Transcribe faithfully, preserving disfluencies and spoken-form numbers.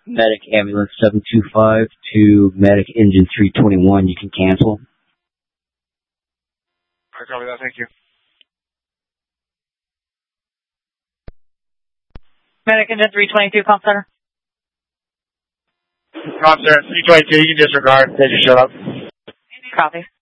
Medic Ambulance seven two five to Medic Engine three twenty-one. You can cancel. I copy that. Thank you. Medic Engine three twenty-two, Comp Center. Comp Center, three twenty-two, you can disregard. They just showed up. Copy.